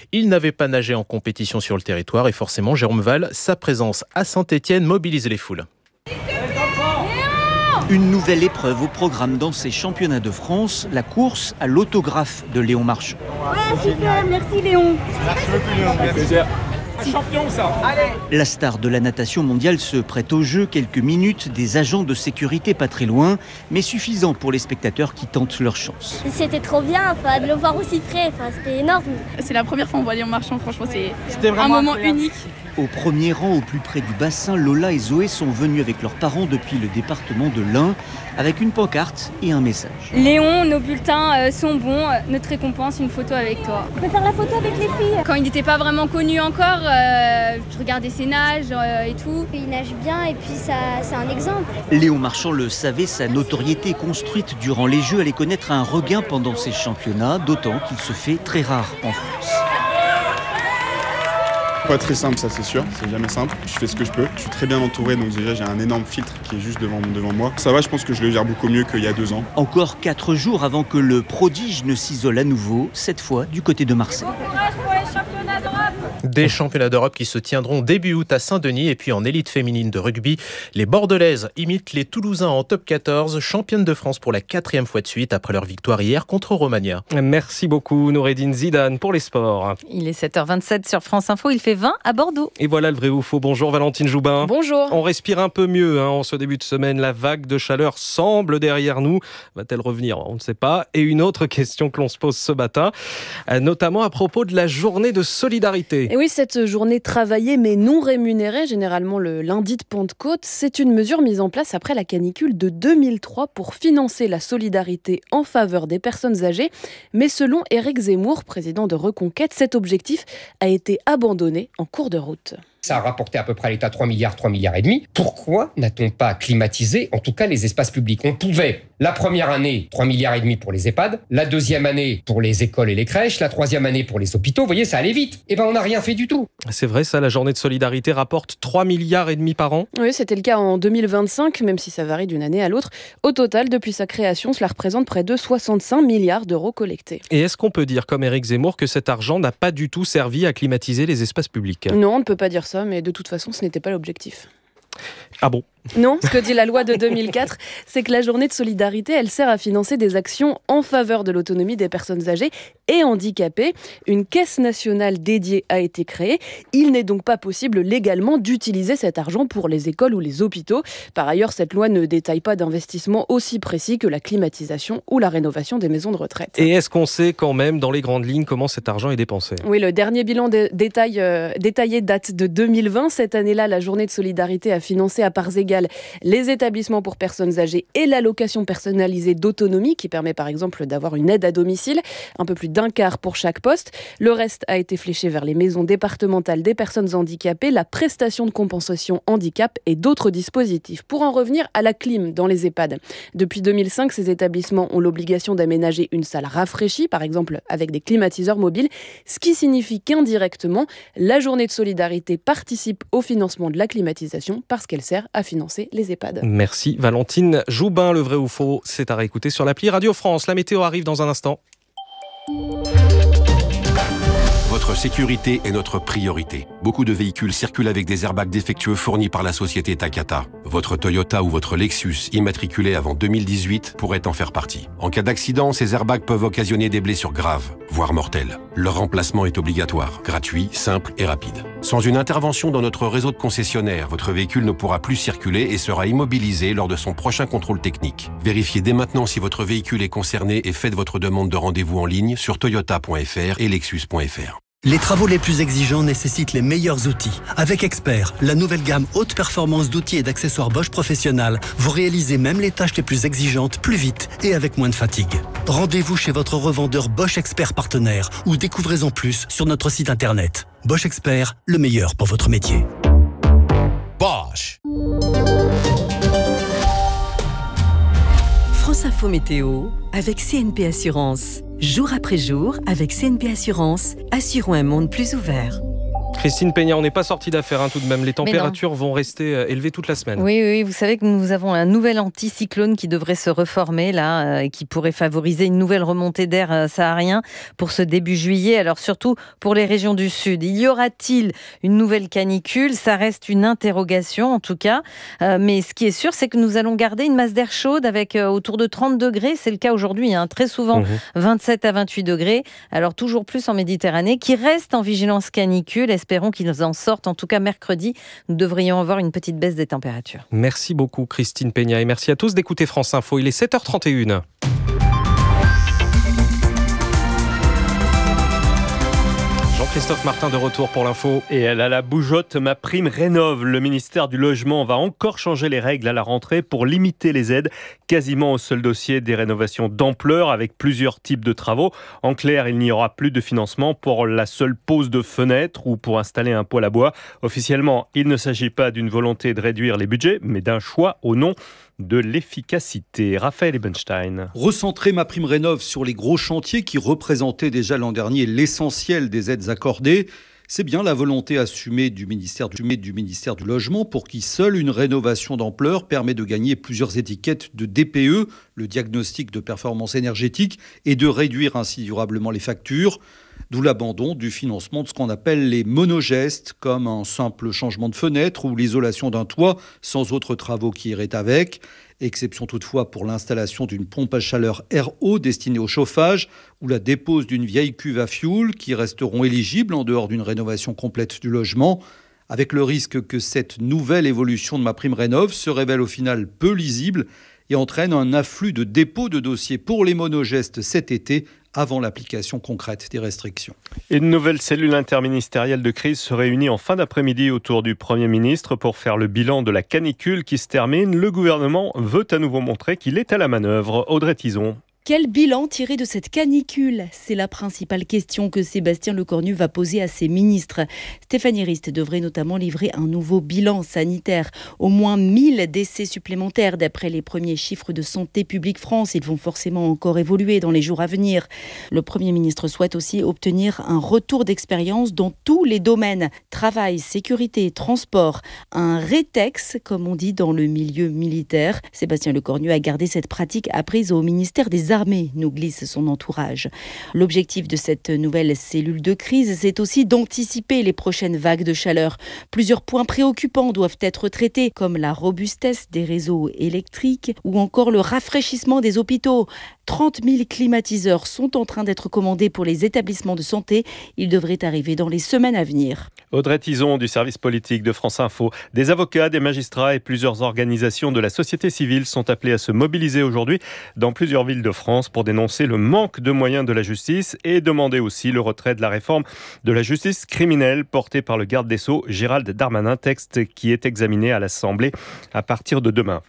Il n'avait pas nagé en compétition sur le territoire et forcément, Jérôme Val, sa présence à Saint-Étienne mobilise les foules. Une nouvelle épreuve au programme dans ces championnats de France, la course à l'autographe de Léon Marchand. Ouais, super, merci Léon. Merci beaucoup Léon. Un champion ça. Allez. La star de la natation mondiale se prête au jeu, quelques minutes, des agents de sécurité pas très loin, mais suffisant pour les spectateurs qui tentent leur chance. C'était trop bien, de le voir aussi frais, c'était énorme. C'est la première fois qu'on voit Léon Marchand, franchement c'était un moment unique. Au premier rang, au plus près du bassin, Lola et Zoé sont venus avec leurs parents depuis le département de l'Ain, avec une pancarte et un message. Léon, nos bulletins sont bons, notre récompense, une photo avec toi. On peut faire la photo avec les filles. Quand il n'était pas vraiment connu encore, je regardais ses nages et tout. Il nage bien et puis c'est un exemple. Léon Marchand le savait, sa notoriété construite durant les Jeux allait connaître un regain pendant ces championnats, d'autant qu'il se fait très rare en France. Pas très simple, ça c'est sûr, c'est jamais simple. Je fais ce que je peux, je suis très bien entouré, donc déjà j'ai un énorme filtre qui est juste devant moi. Ça va, je pense que je le gère beaucoup mieux qu'il y a 2 ans. Encore 4 jours avant que le prodige ne s'isole à nouveau, cette fois du côté de Marseille. Des championnats d'Europe qui se tiendront début août à Saint-Denis et puis en élite féminine de rugby. Les Bordelaises imitent les Toulousains en top 14, championnes de France pour la 4e fois de suite après leur victoire hier contre Romagna. Merci beaucoup Noureddine Zidane pour les sports. Il est 7h27 sur France Info, il fait 20 à Bordeaux. Et voilà le vrai ou faux. Bonjour Valentine Joubin. Bonjour. On respire un peu mieux en ce début de semaine. La vague de chaleur semble derrière nous. Va-t-elle revenir ? On ne sait pas. Et une autre question que l'on se pose ce matin, notamment à propos de la journée de solidarité. Et oui, cette journée travaillée mais non rémunérée, généralement le lundi de Pentecôte, c'est une mesure mise en place après la canicule de 2003 pour financer la solidarité en faveur des personnes âgées. Mais selon Éric Zemmour, président de Reconquête, cet objectif a été abandonné en cours de route. Ça a rapporté à peu près à l'État 3 milliards et demi. Pourquoi n'a-t-on pas climatisé, en tout cas, les espaces publics ? On pouvait, la première année, 3 milliards et demi pour les EHPAD, la deuxième année pour les écoles et les crèches, la troisième année pour les hôpitaux. Vous voyez, ça allait vite. Eh ben, on n'a rien fait du tout. C'est vrai, ça, la journée de solidarité rapporte 3 milliards et demi par an ? Oui, c'était le cas en 2025, même si ça varie d'une année à l'autre. Au total, depuis sa création, cela représente près de 65 milliards d'euros collectés. Et est-ce qu'on peut dire, comme Éric Zemmour, que cet argent n'a pas du tout servi à climatiser les espaces publics ? Non, on ne peut pas dire ça, mais de toute façon, ce n'était pas l'objectif. Ah bon ? Non, ce que dit la loi de 2004, c'est que la journée de solidarité, elle sert à financer des actions en faveur de l'autonomie des personnes âgées et handicapées. Une caisse nationale dédiée a été créée. Il n'est donc pas possible légalement d'utiliser cet argent pour les écoles ou les hôpitaux. Par ailleurs, cette loi ne détaille pas d'investissements aussi précis que la climatisation ou la rénovation des maisons de retraite. Et est-ce qu'on sait quand même, dans les grandes lignes, comment cet argent est dépensé ? Oui, le dernier bilan détaillé date de 2020. Cette année-là, la journée de solidarité a financé à parts égales les établissements pour personnes âgées et l'allocation personnalisée d'autonomie qui permet par exemple d'avoir une aide à domicile, un peu plus d'un quart pour chaque poste. Le reste a été fléché vers les maisons départementales des personnes handicapées, la prestation de compensation handicap et d'autres dispositifs. Pour en revenir à la clim dans les EHPAD. Depuis 2005, ces établissements ont l'obligation d'aménager une salle rafraîchie, par exemple avec des climatiseurs mobiles, ce qui signifie qu'indirectement, la journée de solidarité participe au financement de la climatisation parce qu'elle sert à financer les EHPAD. Merci Valentine Joubin. Le vrai ou faux, c'est à réécouter sur l'appli Radio France. La météo arrive dans un instant. Votre sécurité est notre priorité. Beaucoup de véhicules circulent avec des airbags défectueux fournis par la société Takata. Votre Toyota ou votre Lexus immatriculé avant 2018 pourrait en faire partie. En cas d'accident, ces airbags peuvent occasionner des blessures graves, voire mortelles. Leur remplacement est obligatoire, gratuit, simple et rapide. Sans une intervention dans notre réseau de concessionnaires, votre véhicule ne pourra plus circuler et sera immobilisé lors de son prochain contrôle technique. Vérifiez dès maintenant si votre véhicule est concerné et faites votre demande de rendez-vous en ligne sur toyota.fr et lexus.fr. Les travaux les plus exigeants nécessitent les meilleurs outils. Avec Expert, la nouvelle gamme haute performance d'outils et d'accessoires Bosch Professionnel, vous réalisez même les tâches les plus exigeantes plus vite et avec moins de fatigue. Rendez-vous chez votre revendeur Bosch Expert partenaire ou découvrez-en plus sur notre site internet. Bosch Expert, le meilleur pour votre métier. Bosch. France Info Météo avec CNP Assurance. Jour après jour, avec CNP Assurance, assurons un monde plus ouvert. Christine Peña, on n'est pas sorti d'affaire tout de même. Les températures vont rester élevées toute la semaine. Oui, vous savez que nous avons un nouvel anticyclone qui devrait se reformer là, et qui pourrait favoriser une nouvelle remontée d'air saharien pour ce début juillet. Alors surtout pour les régions du sud. Y aura-t-il une nouvelle canicule ? Ça reste une interrogation en tout cas. Mais ce qui est sûr, c'est que nous allons garder une masse d'air chaude avec autour de 30 degrés. C'est le cas aujourd'hui, très souvent 27 à 28 degrés. Alors toujours plus en Méditerranée, qui reste en vigilance canicule. Espérons qu'ils en sortent. En tout cas, mercredi, nous devrions avoir une petite baisse des températures. Merci beaucoup, Christine Peña. Et merci à tous d'écouter France Info. Il est 7h31. Jean-Christophe Martin de retour pour l'info. Et elle a la bougeotte, MaPrimeRénov'. Le ministère du Logement va encore changer les règles à la rentrée pour limiter les aides quasiment au seul dossier des rénovations d'ampleur avec plusieurs types de travaux. En clair, il n'y aura plus de financement pour la seule pose de fenêtre ou pour installer un poêle à bois. Officiellement, il ne s'agit pas d'une volonté de réduire les budgets, mais d'un choix au nom de l'efficacité. Raphaël Ebenstein. Recentrer MaPrimeRénov' sur les gros chantiers qui représentaient déjà l'an dernier l'essentiel des aides accordées, c'est bien la volonté assumée du ministère du Logement pour qui seule une rénovation d'ampleur permet de gagner plusieurs étiquettes de DPE, le diagnostic de performance énergétique, et de réduire ainsi durablement les factures. D'où l'abandon du financement de ce qu'on appelle les monogestes, comme un simple changement de fenêtre ou l'isolation d'un toit sans autres travaux qui iraient avec. Exception toutefois pour l'installation d'une pompe à chaleur RO destinée au chauffage ou la dépose d'une vieille cuve à fioul qui resteront éligibles en dehors d'une rénovation complète du logement, avec le risque que cette nouvelle évolution de MaPrimeRénov' se révèle au final peu lisible et entraîne un afflux de dépôts de dossiers pour les monogestes cet été, avant l'application concrète des restrictions. Une nouvelle cellule interministérielle de crise se réunit en fin d'après-midi autour du Premier ministre pour faire le bilan de la canicule qui se termine. Le gouvernement veut à nouveau montrer qu'il est à la manœuvre. Audrey Tizon. Quel bilan tirer de cette canicule ? C'est la principale question que Sébastien Lecornu va poser à ses ministres. Stéphanie Rist devrait notamment livrer un nouveau bilan sanitaire. Au moins 1000 décès supplémentaires d'après les premiers chiffres de Santé publique France. Ils vont forcément encore évoluer dans les jours à venir. Le Premier ministre souhaite aussi obtenir un retour d'expérience dans tous les domaines. Travail, sécurité, transport. Un rétex, comme on dit dans le milieu militaire. Sébastien Lecornu a gardé cette pratique apprise au ministère des Armées, nous glisse son entourage. L'objectif de cette nouvelle cellule de crise, c'est aussi d'anticiper les prochaines vagues de chaleur. Plusieurs points préoccupants doivent être traités, comme la robustesse des réseaux électriques ou encore le rafraîchissement des hôpitaux. 30 000 climatiseurs sont en train d'être commandés pour les établissements de santé. Ils devraient arriver dans les semaines à venir. Audrey Tizon du service politique de France Info. Des avocats, des magistrats et plusieurs organisations de la société civile sont appelés à se mobiliser aujourd'hui dans plusieurs villes de France pour dénoncer le manque de moyens de la justice et demander aussi le retrait de la réforme de la justice criminelle portée par le garde des Sceaux Gérald Darmanin, texte qui est examiné à l'Assemblée à partir de demain.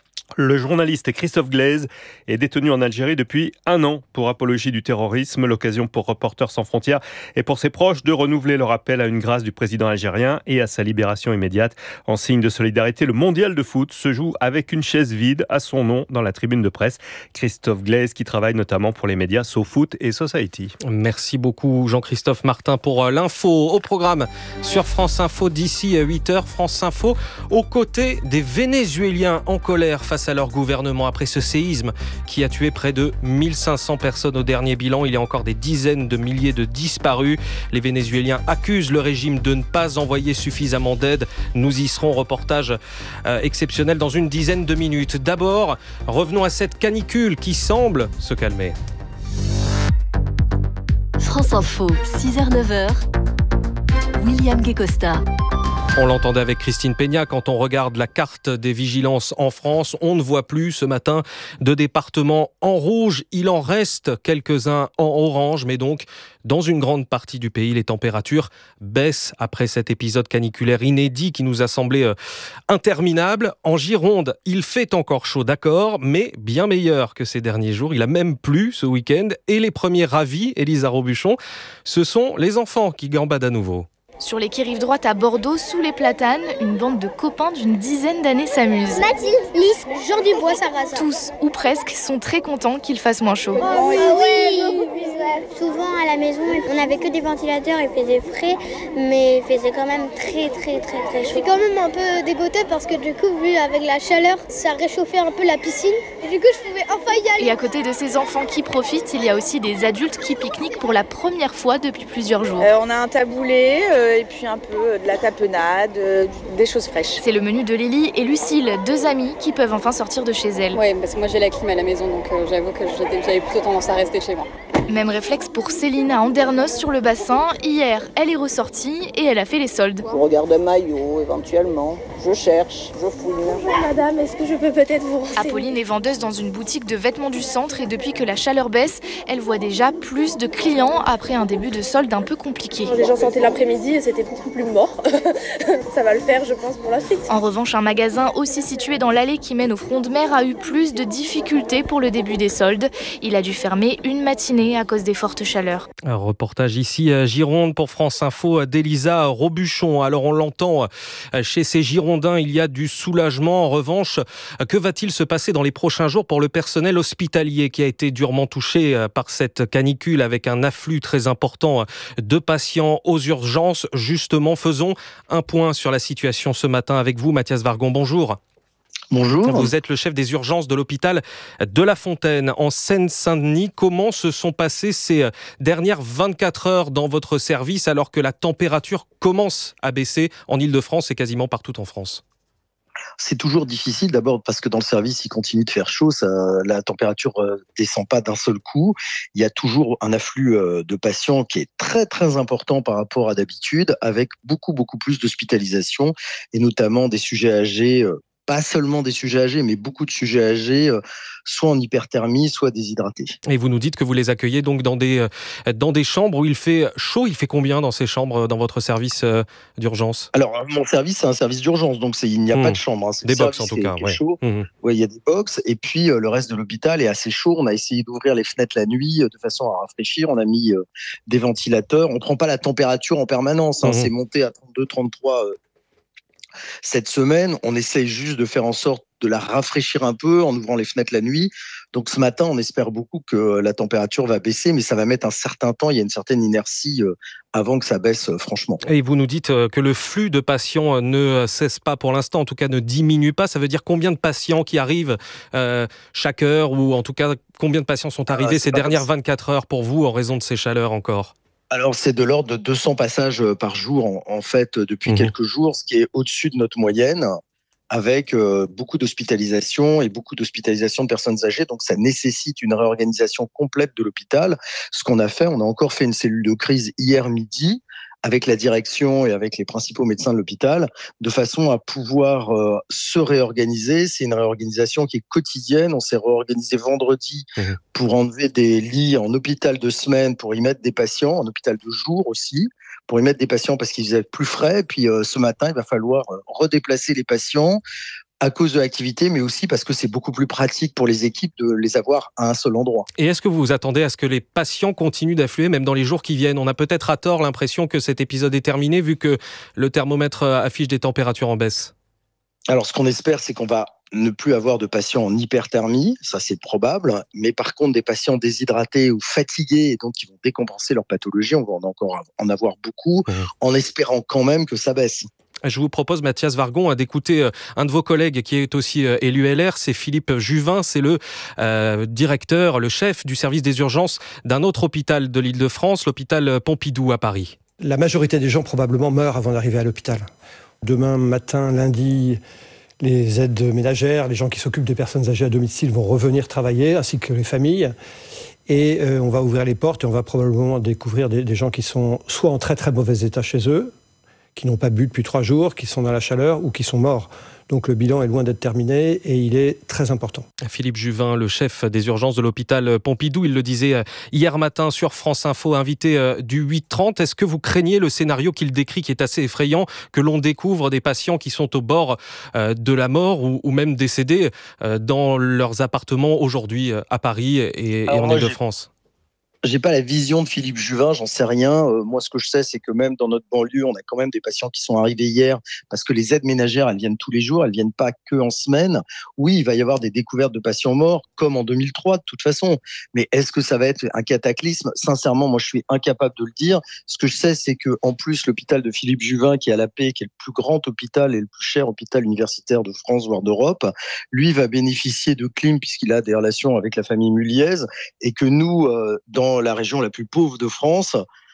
Le journaliste Christophe Glaise est détenu en Algérie depuis 1 an pour apologie du terrorisme. L'occasion pour Reporters sans frontières et pour ses proches de renouveler leur appel à une grâce du président algérien et à sa libération immédiate. En signe de solidarité, le mondial de foot se joue avec une chaise vide à son nom dans la tribune de presse. Christophe Glaise qui travaille notamment pour les médias SoFoot et Society. Merci beaucoup Jean-Christophe Martin pour l'info. Au programme sur France Info d'ici 8h, France Info aux côtés des Vénézuéliens en colère face à leur gouvernement après ce séisme qui a tué près de 1500 personnes au dernier bilan. Il y a encore des dizaines de milliers de disparus. Les Vénézuéliens accusent le régime de ne pas envoyer suffisamment d'aide. Nous y serons, reportage exceptionnel dans une dizaine de minutes. D'abord, revenons à cette canicule qui semble se calmer. France Info, 6h-9h, William Guécosta. On l'entendait avec Christine Peña, quand on regarde la carte des vigilances en France, on ne voit plus ce matin de départements en rouge. Il en reste quelques-uns en orange, mais donc dans une grande partie du pays, les températures baissent après cet épisode caniculaire inédit qui nous a semblé interminable. En Gironde, il fait encore chaud, d'accord, mais bien meilleur que ces derniers jours. Il a même plu ce week-end et les premiers ravis, Élisa Robuchon, ce sont les enfants qui gambadent à nouveau. Sur les quais rive droite à Bordeaux, sous les platanes, une bande de copains d'une dizaine d'années s'amuse. Mathilde, Lys, Jean Dubois, Sarrazin. Tous, ou presque, sont très contents qu'il fasse moins chaud. Oh oui. Souvent à la maison, on n'avait que des ventilateurs, il faisait frais, mais il faisait quand même très chaud. Je suis quand même un peu dégoûtée parce que du coup, vu avec la chaleur, ça réchauffait un peu la piscine. Et du coup, je pouvais enfin y aller. Et à côté de ces enfants qui profitent, il y a aussi des adultes qui pique-niquent pour la première fois depuis plusieurs jours. On a un taboulé et puis un peu de la tapenade, des choses fraîches. C'est le menu de Lily et Lucille, 2 amies qui peuvent enfin sortir de chez elles. Oui, parce que moi j'ai la clim à la maison, donc j'avoue que j'avais plutôt tendance à rester chez moi. Même réflexe pour Céline à Andernos sur le bassin. Hier, elle est ressortie et elle a fait les soldes. Je regarde un maillot éventuellement, je cherche, je fouille. Bonjour madame, est-ce que je peux peut-être vous renseigner ? Apolline est vendeuse dans une boutique de vêtements du centre et depuis que la chaleur baisse, elle voit déjà plus de clients après un début de solde un peu compliqué. Les gens sortaient l'après-midi et c'était beaucoup plus mort. Ça va le faire, je pense, pour la suite. En revanche, un magasin aussi situé dans l'allée qui mène au front de mer a eu plus de difficultés pour le début des soldes. Il a dû fermer une matinée à cause des fortes chaleurs. Un reportage ici à Gironde pour France Info d'Elisa Robuchon. Alors on l'entend, chez ces Girondins, il y a du soulagement. En revanche, que va-t-il se passer dans les prochains jours pour le personnel hospitalier qui a été durement touché par cette canicule avec un afflux très important de patients aux urgences? Justement, faisons un point sur la situation ce matin avec vous, Mathias Vargon. Bonjour. Bonjour. Vous êtes le chef des urgences de l'hôpital de La Fontaine en Seine-Saint-Denis. Comment se sont passées ces dernières 24 heures dans votre service alors que la température commence à baisser en Ile-de-France et quasiment partout en France ? C'est toujours difficile, d'abord parce que dans le service, il continue de faire chaud, la température descend pas d'un seul coup. Il y a toujours un afflux de patients qui est très très important par rapport à d'habitude, avec beaucoup plus d'hospitalisation et notamment des sujets âgés. Pas seulement des sujets âgés, mais beaucoup de sujets âgés, soit en hyperthermie, soit déshydratés. Et vous nous dites que vous les accueillez donc dans des chambres où il fait chaud. Il fait combien dans ces chambres, dans votre service d'urgence ? Alors, mon service, c'est un service d'urgence, donc il n'y a pas de chambre. Hein. Des box en tout cas. Ouais. Chaud. Ouais, il y a des box. Et puis, le reste de l'hôpital est assez chaud. On a essayé d'ouvrir les fenêtres la nuit de façon à rafraîchir. On a mis des ventilateurs. On ne prend pas la température en permanence. Hein. C'est monté à 32, 33 cette semaine. On essaye juste de faire en sorte de la rafraîchir un peu en ouvrant les fenêtres la nuit. Donc ce matin, on espère beaucoup que la température va baisser, mais ça va mettre un certain temps. Il y a une certaine inertie avant que ça baisse, franchement. Et vous nous dites que le flux de patients ne cesse pas pour l'instant, en tout cas ne diminue pas. Ça veut dire combien de patients qui arrivent chaque heure, ou en tout cas combien de patients sont arrivés ces dernières 24 heures pour vous en raison de ces chaleurs encore ? Alors, c'est de l'ordre de 200 passages par jour, en fait, depuis quelques jours, ce qui est au-dessus de notre moyenne, avec beaucoup d'hospitalisations et beaucoup d'hospitalisations de personnes âgées. Donc, ça nécessite une réorganisation complète de l'hôpital. Ce qu'on a fait, on a encore fait une cellule de crise hier midi, avec la direction et avec les principaux médecins de l'hôpital, de façon à pouvoir se réorganiser. C'est une réorganisation qui est quotidienne. On s'est réorganisé vendredi pour enlever des lits en hôpital de semaine, pour y mettre des patients, en hôpital de jour aussi, pour y mettre des patients parce qu'ils faisaient plus frais. Puis ce matin, il va falloir redéplacer les patients à cause de l'activité, mais aussi parce que c'est beaucoup plus pratique pour les équipes de les avoir à un seul endroit. Et est-ce que vous vous attendez à ce que les patients continuent d'affluer, même dans les jours qui viennent ? On a peut-être à tort l'impression que cet épisode est terminé, vu que le thermomètre affiche des températures en baisse. Alors, ce qu'on espère, c'est qu'on va ne plus avoir de patients en hyperthermie, ça c'est probable, mais par contre des patients déshydratés ou fatigués et donc qui vont décompenser leur pathologie, on va encore en avoir beaucoup, en espérant quand même que ça baisse. Je vous propose, Mathias Vargon, d'écouter un de vos collègues qui est aussi élu LR, c'est Philippe Juvin, c'est le directeur, le chef du service des urgences d'un autre hôpital de l'Île-de-France, l'hôpital Pompidou à Paris. La majorité des gens probablement meurent avant d'arriver à l'hôpital. Demain matin, lundi, les aides ménagères, les gens qui s'occupent des personnes âgées à domicile vont revenir travailler, ainsi que les familles. Et on va ouvrir les portes et on va probablement découvrir des gens qui sont soit en très très mauvais état chez eux, qui n'ont pas bu depuis 3 jours, qui sont dans la chaleur ou qui sont morts. Donc le bilan est loin d'être terminé et il est très important. Philippe Juvin, le chef des urgences de l'hôpital Pompidou, il le disait hier matin sur France Info, invité du 8h30. Est-ce que vous craignez le scénario qu'il décrit, qui est assez effrayant, que l'on découvre des patients qui sont au bord de la mort ou même décédés dans leurs appartements aujourd'hui à Paris et en Île-de-France ? j'ai pas la vision de Philippe Juvin, j'en sais rien. Moi, ce que je sais, c'est que même dans notre banlieue, on a quand même des patients qui sont arrivés hier, parce que les aides ménagères, elles viennent tous les jours, elles viennent pas que en semaine. Oui, il va y avoir des découvertes de patients morts, comme en 2003, de toute façon. Mais est-ce que ça va être un cataclysme ? Sincèrement, moi, je suis incapable de le dire. Ce que je sais, c'est que en plus, l'hôpital de Philippe Juvin, qui est à La Paix, qui est le plus grand hôpital et le plus cher hôpital universitaire de France, voire d'Europe, lui va bénéficier de clim puisqu'il a des relations avec la famille Muliez, et que nous, dans la région la plus pauvre de France,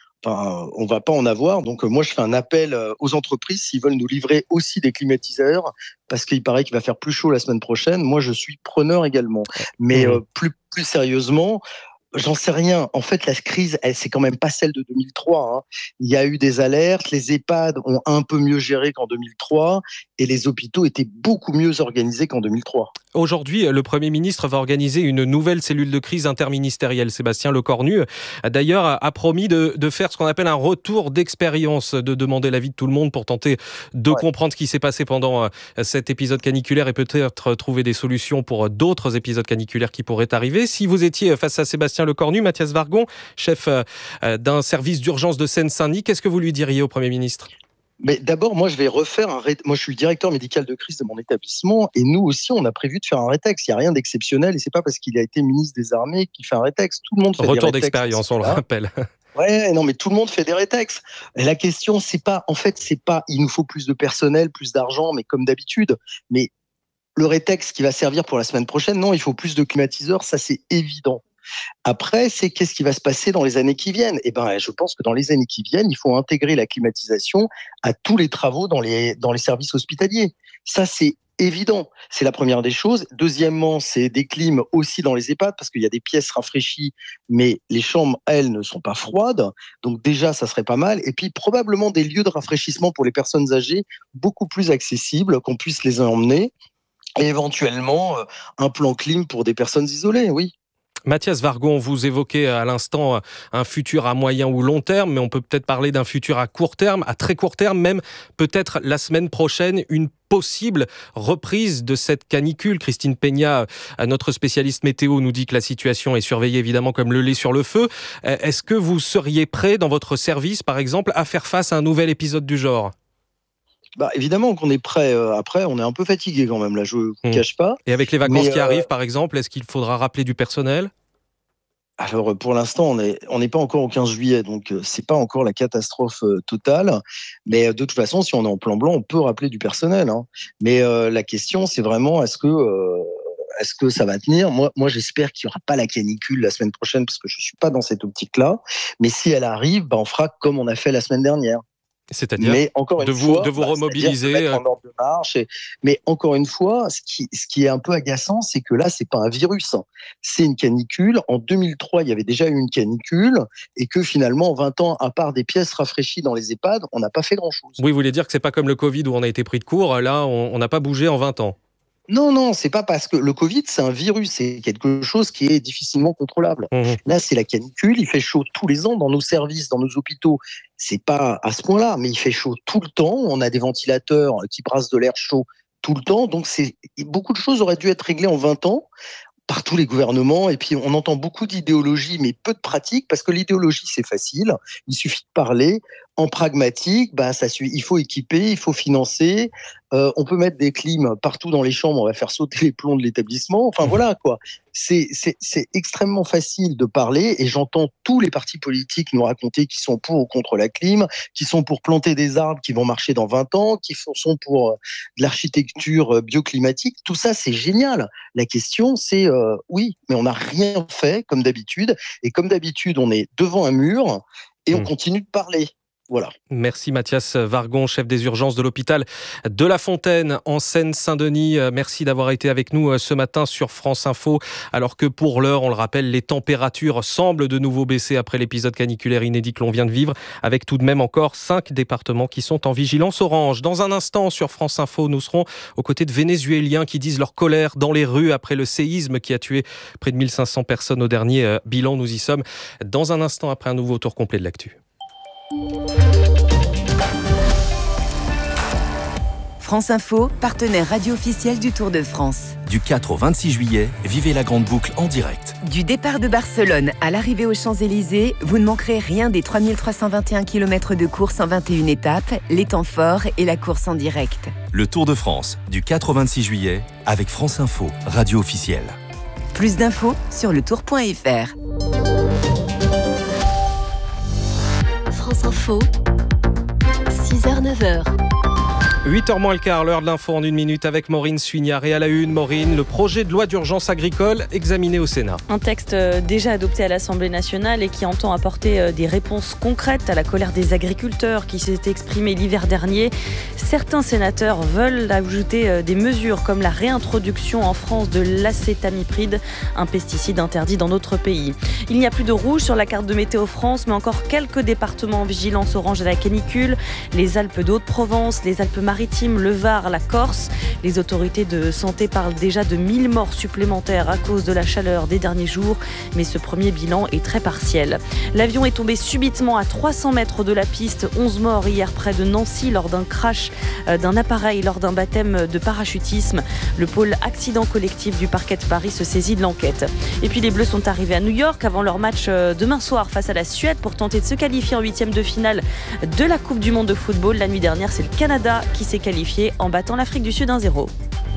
on va pas en avoir. Donc moi, je fais un appel aux entreprises s'ils veulent nous livrer aussi des climatiseurs, parce qu'il paraît qu'il va faire plus chaud la semaine prochaine. Moi, je suis preneur également. Mais plus sérieusement, j'en sais rien. En fait, la crise, c'est quand même pas celle de 2003. Il y a eu des alertes, les EHPAD ont un peu mieux géré qu'en 2003, et les hôpitaux étaient beaucoup mieux organisés qu'en 2003. Aujourd'hui, le Premier ministre va organiser une nouvelle cellule de crise interministérielle. Sébastien Lecornu, d'ailleurs, a promis de faire ce qu'on appelle un retour d'expérience, de demander l'avis de tout le monde pour tenter de comprendre ce qui s'est passé pendant cet épisode caniculaire et peut-être trouver des solutions pour d'autres épisodes caniculaires qui pourraient arriver. Si vous étiez face à Sébastien Lecornu, Mathias Vargon, chef d'un service d'urgence de Seine-Saint-Denis, qu'est-ce que vous lui diriez au Premier ministre ? Mais d'abord, moi, je vais refaire moi, je suis le directeur médical de crise de mon établissement, et nous aussi, on a prévu de faire un rétex. Il n'y a rien d'exceptionnel, et c'est pas parce qu'il a été ministre des Armées qu'il fait un rétex. Tout le monde fait des rétex. Retour d'expérience, on le rappelle. Ouais, non, mais tout le monde fait des rétex. Et la question, c'est pas, il nous faut plus de personnel, plus d'argent, mais comme d'habitude. Mais le rétex qui va servir pour la semaine prochaine, non, il faut plus de climatiseurs, ça c'est évident. Après, c'est qu'est-ce qui va se passer dans les années qui viennent ? Eh ben, je pense que dans les années qui viennent, il faut intégrer la climatisation à tous les travaux dans les services hospitaliers. Ça, c'est évident. C'est la première des choses. Deuxièmement, c'est des clims aussi dans les EHPAD, parce qu'il y a des pièces rafraîchies, mais les chambres, elles, ne sont pas froides. Donc déjà, ça serait pas mal. Et puis, probablement des lieux de rafraîchissement pour les personnes âgées beaucoup plus accessibles, qu'on puisse les emmener. Et éventuellement, un plan clim pour des personnes isolées, oui. Mathias Vargon, vous évoquez à l'instant un futur à moyen ou long terme, mais on peut peut-être parler d'un futur à court terme, à très court terme, même peut-être la semaine prochaine, une possible reprise de cette canicule. Christine Peña, notre spécialiste météo, nous dit que la situation est surveillée évidemment comme le lait sur le feu. Est-ce que vous seriez prêt dans votre service, par exemple, à faire face à un nouvel épisode du genre ? Évidemment qu'on est prêt. Après, on est un peu fatigué quand même, là, je ne vous cache pas. Et avec les vacances qui arrivent, par exemple, est-ce qu'il faudra rappeler du personnel ? Alors, pour l'instant, on n'est pas encore au 15 juillet, donc c'est pas encore la catastrophe totale. Mais de toute façon, si on est en plan blanc, on peut rappeler du personnel. Mais la question, c'est vraiment, est-ce que ça va tenir ? Moi, j'espère qu'il n'y aura pas la canicule la semaine prochaine, parce que je ne suis pas dans cette optique-là. Mais si elle arrive, on fera comme on a fait la semaine dernière. C'est-à-dire de vous remobiliser, de mettre en ordre de marche. Mais encore une fois, ce qui est un peu agaçant, c'est que là, c'est pas un virus, c'est une canicule. En 2003, il y avait déjà eu une canicule, et que finalement, en 20 ans, à part des pièces rafraîchies dans les EHPAD, on n'a pas fait grand-chose. Oui, vous voulez dire que c'est pas comme le Covid où on a été pris de court. Là, on n'a pas bougé en 20 ans. Non, c'est pas parce que le Covid, c'est un virus, c'est quelque chose qui est difficilement contrôlable. Là, c'est la canicule, il fait chaud tous les ans dans nos services, dans nos hôpitaux. C'est pas à ce point-là, mais il fait chaud tout le temps. On a des ventilateurs qui brassent de l'air chaud tout le temps. Donc, beaucoup de choses auraient dû être réglées en 20 ans par tous les gouvernements. Et puis, on entend beaucoup d'idéologie, mais peu de pratique, parce que l'idéologie, c'est facile. Il suffit de parler. En pragmatique, il faut équiper, il faut financer. On peut mettre des clims partout dans les chambres, on va faire sauter les plombs de l'établissement. Enfin voilà quoi. C'est extrêmement facile de parler, et j'entends tous les partis politiques nous raconter qu'ils sont pour ou contre la clim, qu'ils sont pour planter des arbres qui vont marcher dans 20 ans, qu'ils sont pour de l'architecture bioclimatique. Tout ça, c'est génial. La question, c'est oui, mais on n'a rien fait comme d'habitude. Et comme d'habitude, on est devant un mur et on continue de parler. Voilà. Merci Mathias Vargon, chef des urgences de l'hôpital de La Fontaine en Seine-Saint-Denis. Merci d'avoir été avec nous ce matin sur France Info. Alors que pour l'heure, on le rappelle, les températures semblent de nouveau baisser après l'épisode caniculaire inédit que l'on vient de vivre, avec tout de même encore 5 départements qui sont en vigilance orange. Dans un instant sur France Info, nous serons aux côtés de Vénézuéliens qui disent leur colère dans les rues après le séisme qui a tué près de 1500 personnes au dernier bilan. Nous y sommes dans un instant après un nouveau tour complet de l'actu. France Info, partenaire radio officiel du Tour de France. Du 4 au 26 juillet, vivez la grande boucle en direct. Du départ de Barcelone à l'arrivée aux Champs-Élysées, vous ne manquerez rien des 3321 km de course en 21 étapes, les temps forts et la course en direct. Le Tour de France, du 4 au 26 juillet, avec France Info, radio officielle. Plus d'infos sur letour.fr. France Info, 6h-9h. 8h moins le quart, l'heure de l'info en 1 minute avec Maureen Suignard. Et à la une, Maureen, le projet de loi d'urgence agricole examiné au Sénat. Un texte déjà adopté à l'Assemblée nationale et qui entend apporter des réponses concrètes à la colère des agriculteurs qui s'est exprimée l'hiver dernier. Certains sénateurs veulent ajouter des mesures comme la réintroduction en France de l'acétamipride, un pesticide interdit dans d'autres pays. Il n'y a plus de rouge sur la carte de Météo France, mais encore quelques départements en vigilance orange à la canicule. Les Alpes d'Haute-Provence, les Alpes-Maritimes, le Var, la Corse. Les autorités de santé parlent déjà de 1000 morts supplémentaires à cause de la chaleur des derniers jours, mais ce premier bilan est très partiel. L'avion est tombé subitement à 300 mètres de la piste. 11 morts hier près de Nancy lors d'un crash d'un appareil lors d'un baptême de parachutisme. Le pôle accident collectif du parquet de Paris se saisit de l'enquête. Et puis les Bleus sont arrivés à New York avant leur match demain soir face à la Suède pour tenter de se qualifier en 8e de finale de la Coupe du Monde de football. La nuit dernière, c'est le Canada qui s'est qualifié en battant l'Afrique du Sud 1-0.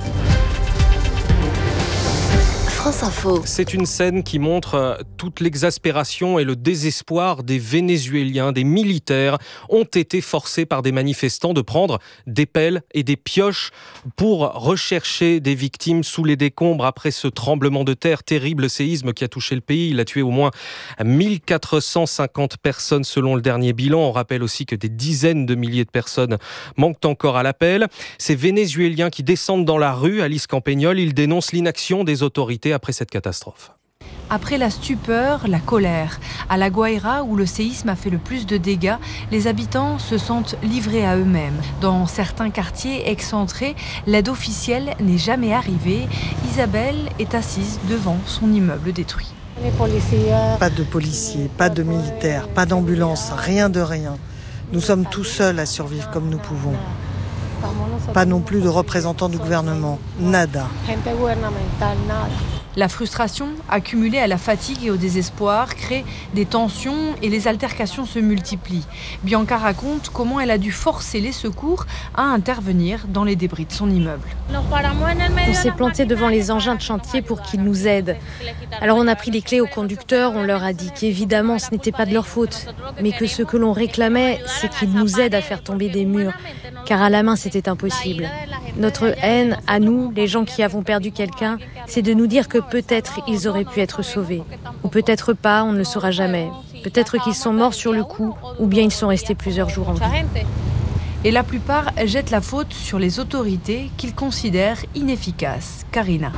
France Info. C'est une scène qui montre toute l'exaspération et le désespoir des Vénézuéliens. Des militaires ont été forcés par des manifestants de prendre des pelles et des pioches pour rechercher des victimes sous les décombres après ce tremblement de terre, terrible séisme qui a touché le pays. Il a tué au moins 1450 personnes selon le dernier bilan. On rappelle aussi que des dizaines de milliers de personnes manquent encore à l'appel. Ces Vénézuéliens qui descendent dans la rue, Alice Campagnol, ils dénoncent l'inaction des autorités après cette catastrophe. Après la stupeur, la colère. À La Guaira, où le séisme a fait le plus de dégâts, les habitants se sentent livrés à eux-mêmes. Dans certains quartiers excentrés, l'aide officielle n'est jamais arrivée. Isabelle est assise devant son immeuble détruit. Pas de policiers, pas de militaires, pas d'ambulance, rien de rien. Nous sommes tout seuls à survivre comme nous pouvons. Pas non plus de représentants du gouvernement. Nada. La frustration, accumulée à la fatigue et au désespoir, crée des tensions et les altercations se multiplient. Bianca raconte comment elle a dû forcer les secours à intervenir dans les débris de son immeuble. On s'est planté devant les engins de chantier pour qu'ils nous aident. Alors on a pris les clés aux conducteurs, on leur a dit qu'évidemment ce n'était pas de leur faute, mais que ce que l'on réclamait, c'est qu'ils nous aident à faire tomber des murs, car à la main c'était impossible. Notre haine, à nous, les gens qui avons perdu quelqu'un, c'est de nous dire que peut-être ils auraient pu être sauvés. Ou peut-être pas, on ne le saura jamais. Peut-être qu'ils sont morts sur le coup, ou bien ils sont restés plusieurs jours en vie. Et la plupart jettent la faute sur les autorités qu'ils considèrent inefficaces. Karina.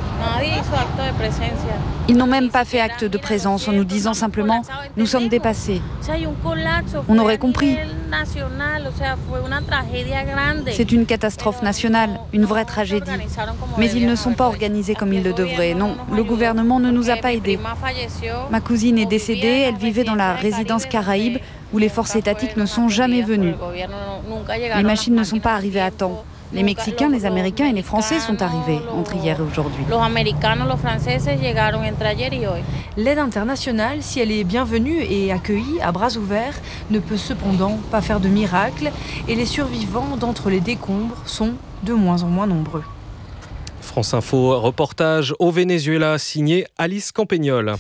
Ils n'ont même pas fait acte de présence en nous disant simplement « nous sommes dépassés ». On aurait compris. C'est une catastrophe nationale, une vraie tragédie. Mais ils ne sont pas organisés comme ils le devraient. Non, le gouvernement ne nous a pas aidés. Ma cousine est décédée, elle vivait dans la résidence Caraïbe où les forces étatiques ne sont jamais venues. Les machines ne sont pas arrivées à temps. Les Mexicains, les Américains et les Français sont arrivés entre hier et aujourd'hui. L'aide internationale, si elle est bienvenue et accueillie à bras ouverts, ne peut cependant pas faire de miracle et les survivants d'entre les décombres sont de moins en moins nombreux. France Info, reportage au Venezuela, signé Alice Campagnol.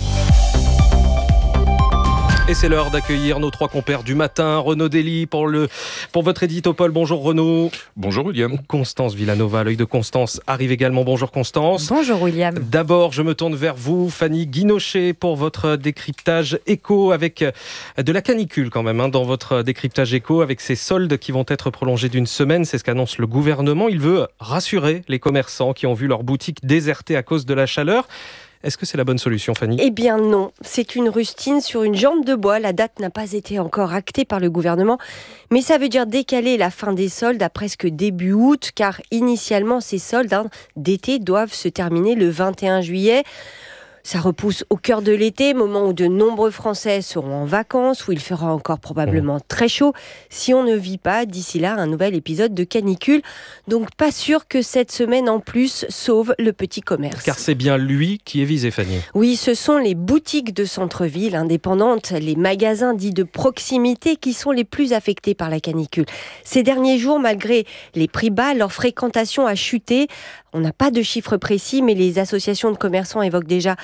Et c'est l'heure d'accueillir nos trois compères du matin. Renaud Dely pour votre édito Paul. Bonjour Renaud. Bonjour William. Constance Villanova, l'œil de Constance, arrive également. Bonjour Constance. Bonjour William. D'abord, je me tourne vers vous, Fanny Guinochet, pour votre décryptage éco avec de la canicule quand même, dans votre décryptage éco avec ces soldes qui vont être prolongés d'une semaine. C'est ce qu'annonce le gouvernement. Il veut rassurer les commerçants qui ont vu leur boutique désertée à cause de la chaleur. Est-ce que c'est la bonne solution, Fanny ? Eh bien non, c'est une rustine sur une jambe de bois. La date n'a pas été encore actée par le gouvernement, mais ça veut dire décaler la fin des soldes à presque début août, car initialement ces soldes d'été doivent se terminer le 21 juillet. Ça repousse au cœur de l'été, moment où de nombreux Français seront en vacances, où il fera encore probablement très chaud, si on ne vit pas d'ici là un nouvel épisode de canicule. Donc pas sûr que cette semaine en plus sauve le petit commerce. Car c'est bien lui qui est visé, Fanny. Oui, ce sont les boutiques de centre-ville indépendantes, les magasins dits de proximité qui sont les plus affectés par la canicule. Ces derniers jours, malgré les prix bas, leur fréquentation a chuté. On n'a pas de chiffres précis, mais les associations de commerçants évoquent déjà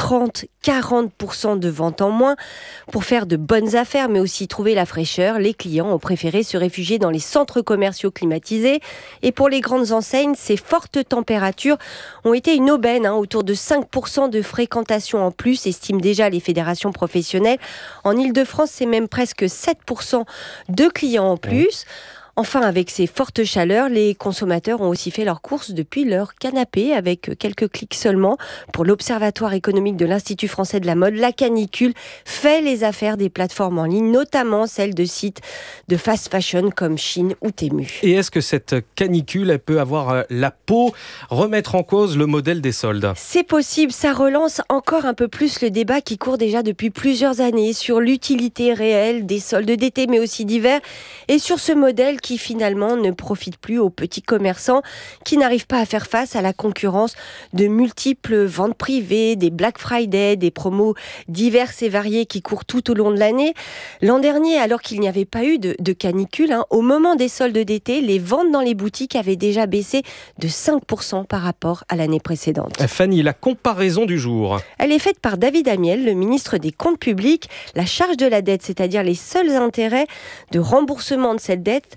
30-40% de ventes en moins. Pour faire de bonnes affaires, mais aussi trouver la fraîcheur, les clients ont préféré se réfugier dans les centres commerciaux climatisés. Et pour les grandes enseignes, ces fortes températures ont été une aubaine. Autour de 5% de fréquentation en plus, estiment déjà les fédérations professionnelles. En Ile-de-France, c'est même presque 7% de clients en plus. Enfin, avec ces fortes chaleurs, les consommateurs ont aussi fait leurs courses depuis leur canapé avec quelques clics seulement. Pour l'Observatoire économique de l'Institut français de la mode, la canicule fait les affaires des plateformes en ligne, notamment celles de sites de fast fashion comme Shein ou Temu. Et est-ce que cette canicule, elle peut avoir la peau, remettre en cause le modèle des soldes ? C'est possible, ça relance encore un peu plus le débat qui court déjà depuis plusieurs années sur l'utilité réelle des soldes d'été mais aussi d'hiver et sur ce modèle qui finalement ne profite plus aux petits commerçants qui n'arrivent pas à faire face à la concurrence de multiples ventes privées, des Black Friday, des promos diverses et variées qui courent tout au long de l'année. L'an dernier, alors qu'il n'y avait pas eu de canicule, au moment des soldes d'été, les ventes dans les boutiques avaient déjà baissé de 5% par rapport à l'année précédente. Fanny, la comparaison du jour. Elle est faite par David Amiel, le ministre des Comptes publics. La charge de la dette, c'est-à-dire les seuls intérêts de remboursement de cette dette,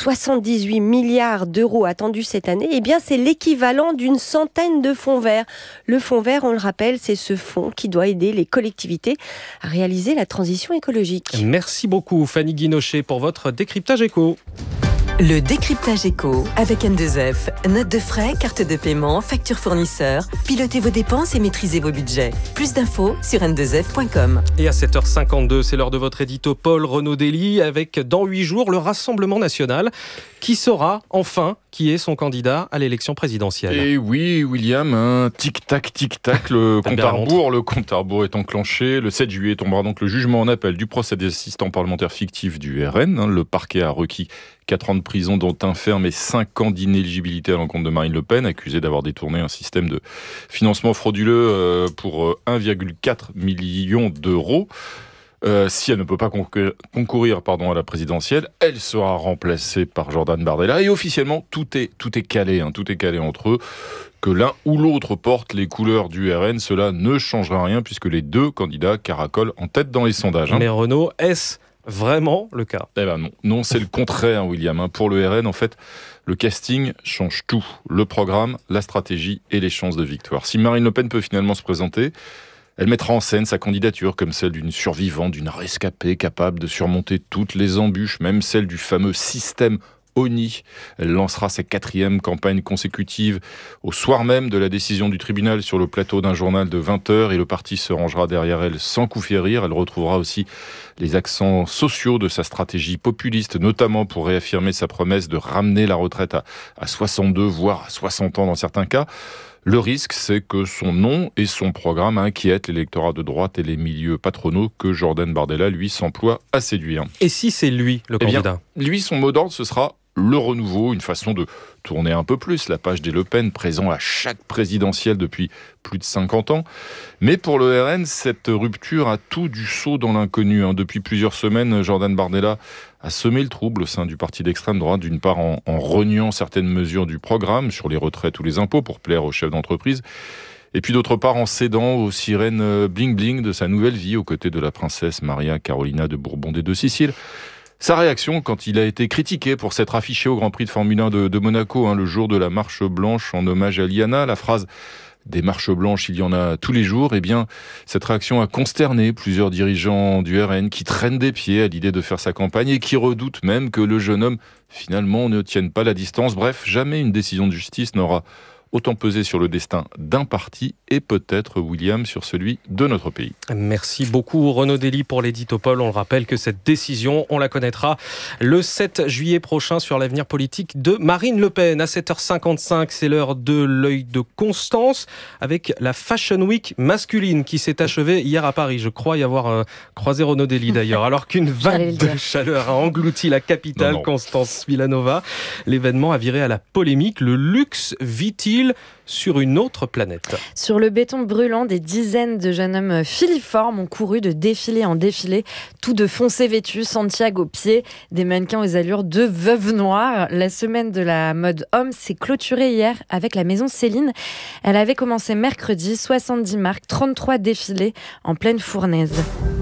78 milliards d'euros attendus cette année, eh bien c'est l'équivalent d'une centaine de fonds verts. Le fonds vert, on le rappelle, c'est ce fonds qui doit aider les collectivités à réaliser la transition écologique. Merci beaucoup Fanny Guinochet pour votre décryptage éco. Le décryptage éco avec N2F. Notes de frais, carte de paiement, facture fournisseur. Pilotez vos dépenses et maîtrisez vos budgets. Plus d'infos sur n2f.com. Et à 7h52, c'est l'heure de votre édito Paul Renaud-Dely avec dans 8 jours le Rassemblement national qui saura enfin qui est son candidat à l'élection présidentielle. Et oui, William, tic-tac, le compte à rebours est enclenché. Le 7 juillet tombera donc le jugement en appel du procès des assistants parlementaires fictifs du RN. Le parquet a requis 4 ans de prison, dont 1 ferme et 5 ans d'inéligibilité à l'encontre de Marine Le Pen, accusée d'avoir détourné un système de financement frauduleux pour 1,4 million d'euros. Si elle ne peut pas concourir à la présidentielle, elle sera remplacée par Jordan Bardella. Et officiellement, tout est calé. Tout est calé entre eux. Que l'un ou l'autre porte les couleurs du RN, cela ne changera rien puisque les 2 candidats caracolent en tête dans les sondages. Mais Renaud, est-ce vraiment le cas ? Eh ben non, c'est le contraire, William. Pour le RN, en fait, le casting change tout. Le programme, la stratégie et les chances de victoire. Si Marine Le Pen peut finalement se présenter, elle mettra en scène sa candidature comme celle d'une survivante, d'une rescapée capable de surmonter toutes les embûches, même celle du fameux système ONI. Elle lancera sa 4e campagne consécutive au soir même de la décision du tribunal sur le plateau d'un journal de 20h et le parti se rangera derrière elle sans coup férir. Elle retrouvera aussi les accents sociaux de sa stratégie populiste, notamment pour réaffirmer sa promesse de ramener la retraite à 62, voire à 60 ans dans certains cas. Le risque, c'est que son nom et son programme inquiètent l'électorat de droite et les milieux patronaux que Jordan Bardella, lui, s'emploie à séduire. Et si c'est lui, le candidat ? Lui, son mot d'ordre, ce sera le renouveau, une façon de tourner un peu plus la page des Le Pen, présent à chaque présidentielle depuis plus de 50 ans. Mais pour le RN, cette rupture a tout du saut dans l'inconnu. Depuis plusieurs semaines, Jordan Bardella a semé le trouble au sein du parti d'extrême droite, d'une part en reniant certaines mesures du programme sur les retraites ou les impôts pour plaire aux chefs d'entreprise, et puis d'autre part en cédant aux sirènes bling-bling de sa nouvelle vie aux côtés de la princesse Maria Carolina de Bourbon des Deux Siciles. Sa réaction quand il a été critiqué pour s'être affiché au Grand Prix de Formule 1 de Monaco, le jour de la marche blanche en hommage à Liana, la phrase « Des marches blanches, il y en a tous les jours », cette réaction a consterné plusieurs dirigeants du RN qui traînent des pieds à l'idée de faire sa campagne et qui redoutent même que le jeune homme, finalement, ne tienne pas la distance. Bref, jamais une décision de justice n'aura autant peser sur le destin d'un parti et peut-être, William, sur celui de notre pays. Merci beaucoup Renaud Dely pour l'éditopole. On le rappelle que cette décision, on la connaîtra le 7 juillet prochain sur l'avenir politique de Marine Le Pen. À 7h55, c'est l'heure de l'œil de Constance avec la Fashion Week masculine qui s'est achevée hier à Paris. Je crois y avoir croisé Renaud Dely d'ailleurs. Alors qu'une vague de chaleur a englouti la capitale, Constance Villanova, l'événement a viré à la polémique. Le luxe vit-il sur une autre planète? Sur le béton brûlant, des dizaines de jeunes hommes filiformes ont couru de défilé en défilé, tout de foncé vêtus, Santiago aux pieds, des mannequins aux allures de veuves noires. La semaine de la mode homme s'est clôturée hier avec la maison Céline. Elle avait commencé mercredi, 70 marques, 33 défilés en pleine fournaise.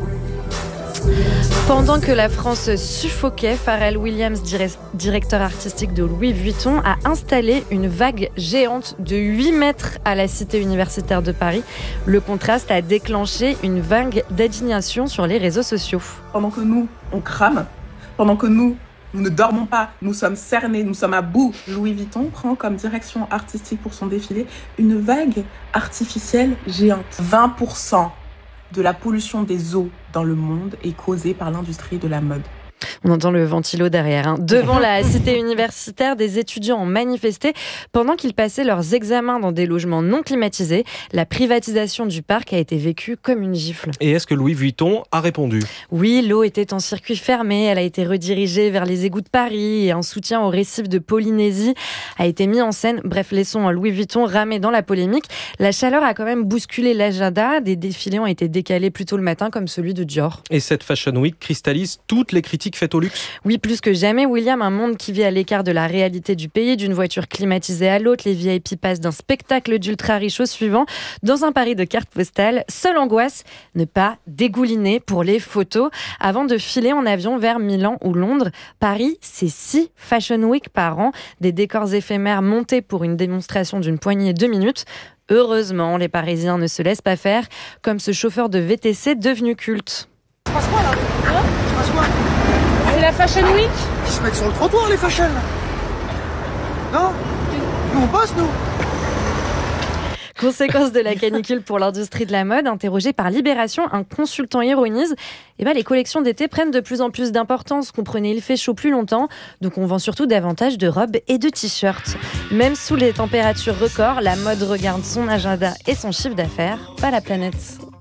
Pendant que la France suffoquait, Pharrell Williams, directeur artistique de Louis Vuitton, a installé une vague géante de 8 mètres à la cité universitaire de Paris. Le contraste a déclenché une vague d'indignation sur les réseaux sociaux. Pendant que nous, on crame, pendant que nous ne dormons pas, nous sommes cernés, nous sommes à bout, Louis Vuitton prend comme direction artistique pour son défilé une vague artificielle géante. 20% de la pollution des eaux dans le monde est causée par l'industrie de la mode. On entend le ventilo derrière. Devant la cité universitaire, des étudiants ont manifesté pendant qu'ils passaient leurs examens dans des logements non climatisés. La privatisation du parc a été vécue comme une gifle. Et est-ce que Louis Vuitton a répondu ? Oui, l'eau était en circuit fermé. Elle a été redirigée vers les égouts de Paris et un soutien au récif de Polynésie a été mis en scène. Bref, laissons Louis Vuitton ramer dans la polémique. La chaleur a quand même bousculé l'agenda. Des défilés ont été décalés plus tôt le matin, comme celui de Dior. Et cette Fashion Week cristallise toutes les critiques faites au luxe. Oui, plus que jamais, William, un monde qui vit à l'écart de la réalité du pays, d'une voiture climatisée à l'autre, les VIP passent d'un spectacle d'ultra riche au suivant, dans un Paris de cartes postales. Seule angoisse, ne pas dégouliner pour les photos. Avant de filer en avion vers Milan ou Londres, Paris, c'est 6 Fashion Week par an, des décors éphémères montés pour une démonstration d'une poignée de minutes. Heureusement, les Parisiens ne se laissent pas faire, comme ce chauffeur de VTC devenu culte. Passe-moi là, hein? Passe-moi. C'est la Fashion Week? Ils se mettent sur le trottoir, les fashion. Non? Nous, on passe, nous. Conséquence de la canicule pour l'industrie de la mode, interrogé par Libération, un consultant ironise, les collections d'été prennent de plus en plus d'importance. Comprenez, il fait chaud plus longtemps, donc on vend surtout davantage de robes et de t-shirts. Même sous les températures records, la mode regarde son agenda et son chiffre d'affaires, pas la planète.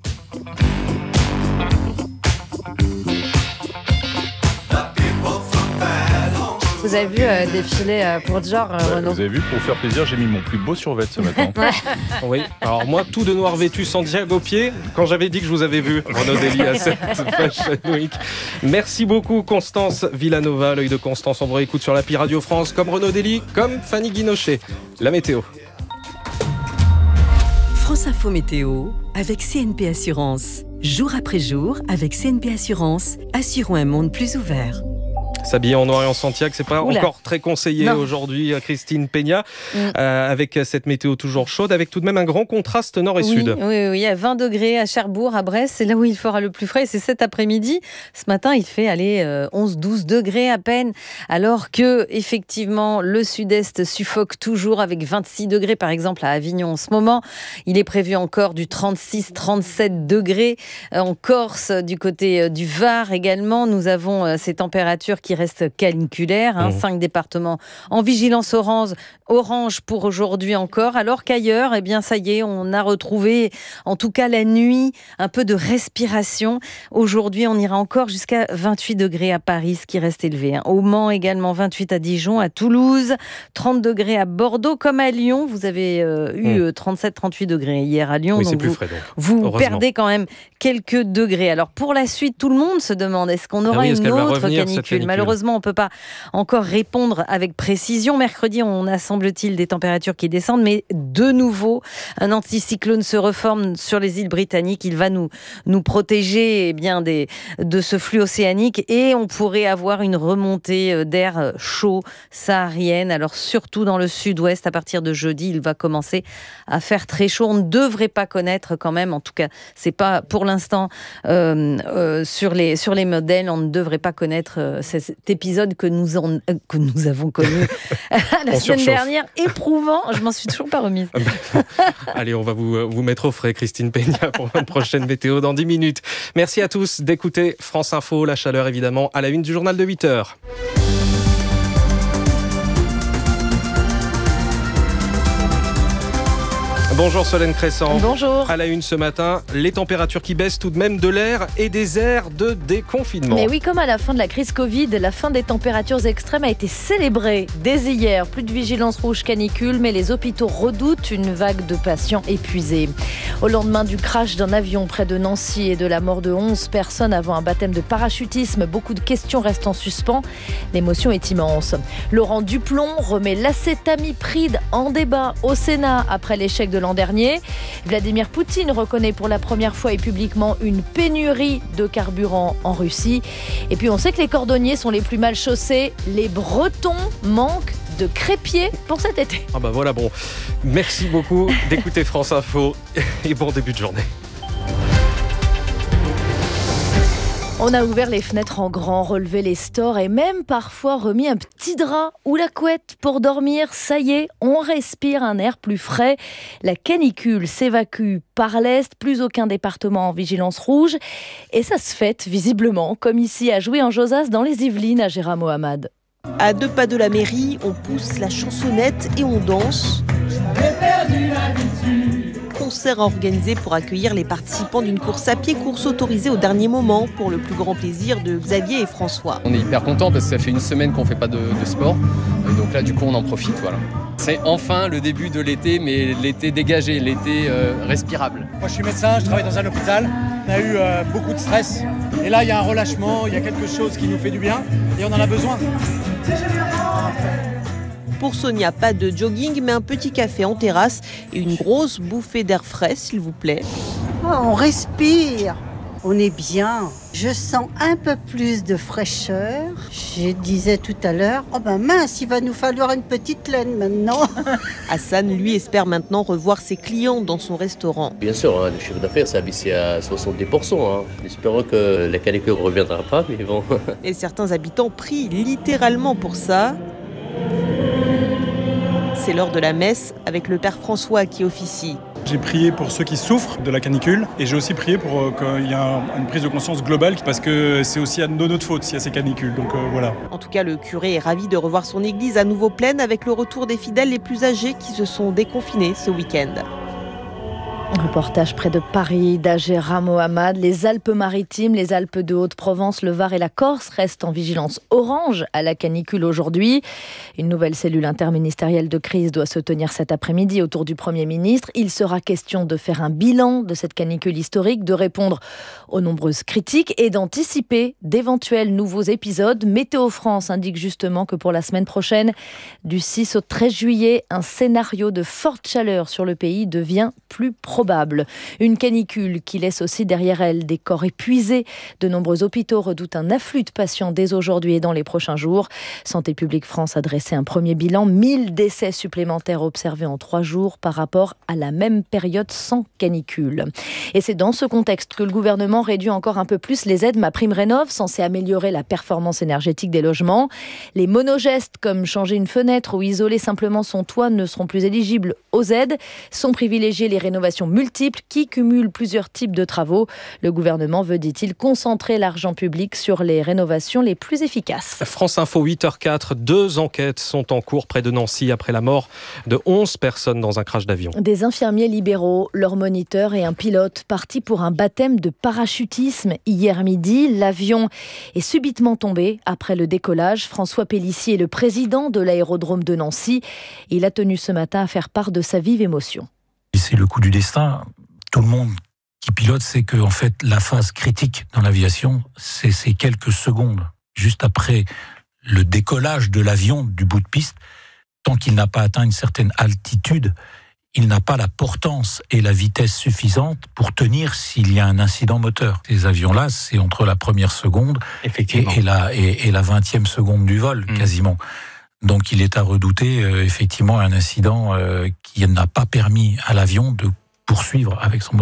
Vous avez vu défiler pour Dior, Renaud? Vous avez vu, pour vous faire plaisir, j'ai mis mon plus beau survêt ce matin. Oui, alors moi, tout de noir vêtu, Santiago aux pieds, quand j'avais dit que je vous avais vu, Renaud Dely, à cette Fashion Week. Merci beaucoup, Constance Villanova, l'œil de Constance. On vous réécoute sur l'appli Radio France, comme Renaud Dely, comme Fanny Guinochet. La météo. France Info Météo, avec CNP Assurance. Jour après jour, avec CNP Assurance, assurons un monde plus ouvert. S'habiller en noir et en Santiago, c'est pas encore très conseillé aujourd'hui, Christine Peña, avec cette météo toujours chaude, avec tout de même un grand contraste nord et sud. Oui, à 20 degrés à Cherbourg, à Brest, c'est là où il fera le plus frais, c'est cet après-midi. Ce matin, il fait 11-12 degrés à peine, alors que effectivement le sud-est suffoque toujours avec 26 degrés, par exemple à Avignon en ce moment. Il est prévu encore du 36-37 degrés en Corse, du côté du Var également. Nous avons ces températures qui restent caniculaires, 5 départements en vigilance orange pour aujourd'hui encore, alors qu'ailleurs, ça y est, on a retrouvé, en tout cas la nuit, un peu de respiration. Aujourd'hui, on ira encore jusqu'à 28 degrés à Paris, ce qui reste élevé. Au Mans également, 28 à Dijon, à Toulouse, 30 degrés à Bordeaux, comme à Lyon. Vous avez eu 37-38 degrés hier à Lyon. Oui, donc c'est plus frais. Vous perdez quand même quelques degrés. Alors pour la suite, tout le monde se demande, est-ce qu'on aura une autre canicule? Malheureusement, on ne peut pas encore répondre avec précision. Mercredi, on a, semble-t-il, des températures qui descendent, mais de nouveau, un anticyclone se reforme sur les îles britanniques. Il va nous protéger de ce flux océanique et on pourrait avoir une remontée d'air chaud saharienne. Alors surtout dans le sud-ouest, à partir de jeudi, il va commencer à faire très chaud. On ne devrait pas connaître quand même, en tout cas, c'est pas pour l'instant sur les modèles, on ne devrait pas connaître cet épisode que nous avons connu la semaine dernière, éprouvant. Je m'en suis toujours pas remise. Allez, on va vous mettre au frais, Christine Peña, pour une prochaine météo dans 10 minutes. Merci à tous d'écouter France Info. La chaleur, évidemment, à la une du journal de 8h. Bonjour Solène Crescent. Bonjour. À la une ce matin, les températures qui baissent tout de même de l'air et des airs de déconfinement. Mais oui, comme à la fin de la crise Covid, la fin des températures extrêmes a été célébrée dès hier. Plus de vigilance rouge canicule, mais les hôpitaux redoutent une vague de patients épuisés. Au lendemain du crash d'un avion près de Nancy et de la mort de 11 personnes avant un baptême de parachutisme, beaucoup de questions restent en suspens. L'émotion est immense. Laurent Duplon remet l'acétamipride en débat au Sénat après l'échec de l'an dernier. Vladimir Poutine reconnaît pour la première fois et publiquement une pénurie de carburant en Russie. Et puis on sait que les cordonniers sont les plus mal chaussés. Les Bretons manquent de crépier pour cet été. Ah bah voilà, bon. Merci beaucoup d'écouter France Info et bon début de journée. On a ouvert les fenêtres en grand, relevé les stores et même parfois remis un petit drap ou la couette pour dormir. Ça y est, on respire un air plus frais. La canicule s'évacue par l'Est, plus aucun département en vigilance rouge. Et ça se fête visiblement, comme ici à Jouy-en-Josas dans les Yvelines à Gérard Mohamed. À 2 pas de la mairie, on pousse la chansonnette et on danse. Concert organisé pour accueillir les participants d'une course à pied, course autorisée au dernier moment pour le plus grand plaisir de Xavier et François. On est hyper contents parce que ça fait une semaine qu'on ne fait pas de sport. Et donc là, du coup, on en profite. Voilà. C'est enfin le début de l'été, mais l'été dégagé, l'été respirable. Moi, je suis médecin, je travaille dans un hôpital. On a eu beaucoup de stress. Et là, il y a un relâchement, il y a quelque chose qui nous fait du bien et on en a besoin. Pour Sonia, pas de jogging, mais un petit café en terrasse et une grosse bouffée d'air frais, s'il vous plaît. Oh, on respire, on est bien. Je sens un peu plus de fraîcheur. Je disais tout à l'heure, oh ben mince, il va nous falloir une petite laine maintenant. Hassan, lui, espère maintenant revoir ses clients dans son restaurant. Bien sûr, le chiffre d'affaires s'est abaissé à 70%. Espérons que la canicule ne reviendra pas, mais bon. Et certains habitants prient littéralement pour ça. C'est l'heure de la messe avec le père François qui officie. J'ai prié pour ceux qui souffrent de la canicule et j'ai aussi prié pour qu'il y ait une prise de conscience globale parce que c'est aussi de notre faute s'il y a ces canicules. Donc voilà. En tout cas, le curé est ravi de revoir son église à nouveau pleine avec le retour des fidèles les plus âgés qui se sont déconfinés ce week-end. Reportage près de Paris d'Agera Mohamed. Les Alpes-Maritimes, les Alpes de Haute-Provence, le Var et la Corse restent en vigilance orange à la canicule aujourd'hui. Une nouvelle cellule interministérielle de crise doit se tenir cet après-midi autour du Premier ministre. Il sera question de faire un bilan de cette canicule historique, de répondre aux nombreuses critiques et d'anticiper d'éventuels nouveaux épisodes. Météo France indique justement que pour la semaine prochaine, du 6 au 13 juillet, un scénario de forte chaleur sur le pays devient plus probable. Une canicule qui laisse aussi derrière elle des corps épuisés. De nombreux hôpitaux redoutent un afflux de patients dès aujourd'hui et dans les prochains jours. Santé publique France a dressé un premier bilan. 1000 décès supplémentaires observés en 3 jours par rapport à la même période sans canicule. Et c'est dans ce contexte que le gouvernement réduit encore un peu plus les aides MaPrimeRénov', censées améliorer la performance énergétique des logements. Les monogestes comme changer une fenêtre ou isoler simplement son toit ne seront plus éligibles aux aides. Sont privilégiées les rénovations multiples qui cumulent plusieurs types de travaux. Le gouvernement veut, dit-il, concentrer l'argent public sur les rénovations les plus efficaces. France Info 8h04, 2 enquêtes sont en cours près de Nancy après la mort de 11 personnes dans un crash d'avion. Des infirmiers libéraux, leur moniteur et un pilote partis pour un baptême de parachutisme hier midi. L'avion est subitement tombé après le décollage. François Pélissier est le président de l'aérodrome de Nancy. Il a tenu ce matin à faire part de sa vive émotion. C'est le coup du destin. Tout le monde qui pilote sait que en fait, la phase critique dans l'aviation, c'est ces quelques secondes juste après le décollage de l'avion du bout de piste. Tant qu'il n'a pas atteint une certaine altitude, il n'a pas la portance et la vitesse suffisante pour tenir s'il y a un incident moteur. Ces avions-là, c'est entre la première seconde et la 20e seconde du vol, quasiment. Donc il est à redouter effectivement un incident qui n'a pas permis à l'avion de poursuivre avec son moteur.